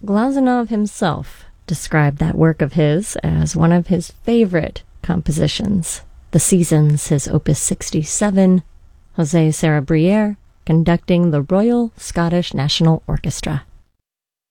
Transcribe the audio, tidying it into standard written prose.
Glazunov himself described that work of his as one of his favorite compositions. The Seasons, his Opus 67, José Sarrabrière conducting the Royal Scottish National Orchestra.